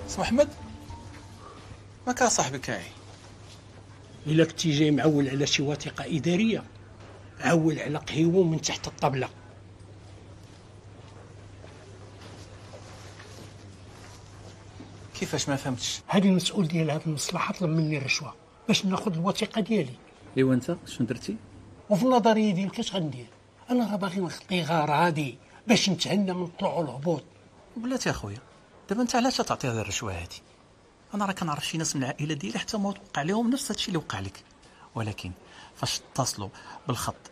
اسمو احمد، ما كان صاحبي كاعي. الا كنتي جاي معول على شي وثيقه اداريه، عول على قهيوه من تحت الطبله. كيفاش؟ ما فهمتش. هذه المسؤول ديال هذه المصلحه طلب مني الرشوه باش ناخذ الوثيقه ديالي. ايوا انت شنو درتي؟ وفي النظريه ديالك اش غندير؟ انا راه باغي نخطي غير هادي باش نتهنى من الطلوع والهبوط. بلاتي يا خويا، دابا انت علاش تعطي هذه الرشوه هذه؟ انا راه كنعرف شي ناس من العائله ديالي حتى ما وقع لهم نفس هادشي اللي وقع لك، ولكن فاش اتصلوا بالخط